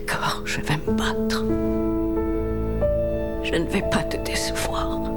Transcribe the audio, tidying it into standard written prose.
D'accord, je vais me battre. Je ne vais pas te décevoir.